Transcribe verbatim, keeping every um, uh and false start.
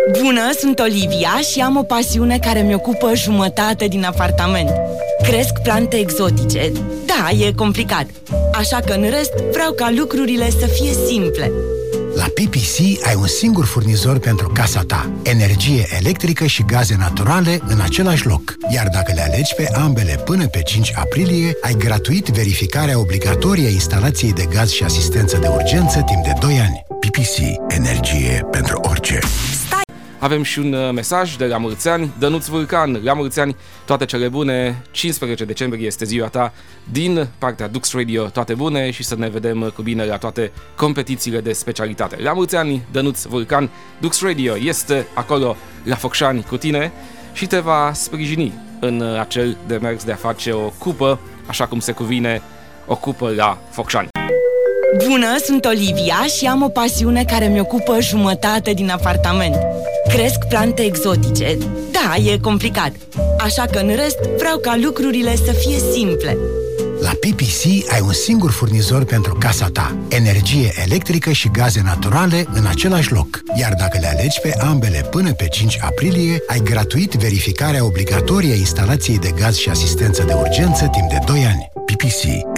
Bună, sunt Olivia și am o pasiune care mi ocupă jumătate din apartament. Cresc plante exotice. Da, e complicat. Așa că în rest vreau ca lucrurile să fie simple. La P P C ai un singur furnizor pentru casa ta. Energie electrică și gaze naturale în același loc. Iar dacă le alegi pe ambele până pe cinci aprilie, ai gratuit verificarea obligatorie a instalației de gaz și asistență de urgență timp de doi ani. P P C. Energie pentru orice. Avem și un mesaj de la mulți ani. Dănuț Vulcan, la mulți ani, toate cele bune. cincisprezece decembrie este ziua ta. Din partea Dux Radio, toate bune și să ne vedem cu bine la toate competițiile de specialitate. La mulți ani, Dănuț Vulcan. Dux Radio este acolo la Focșani cu tine și te va sprijini în acel demers de a face o cupă, așa cum se cuvine, o cupă la Focșani. Bună, sunt Olivia și am o pasiune care mi ocupă jumătate din apartament. Cresc plante exotice. Da, e complicat. Așa că în rest vreau ca lucrurile să fie simple. La P P C ai un singur furnizor pentru casa ta. Energie electrică și gaze naturale în același loc. Iar dacă le alegi pe ambele până pe cinci aprilie, ai gratuit verificarea obligatorie a instalației de gaz și asistență de urgență timp de doi ani. P P C.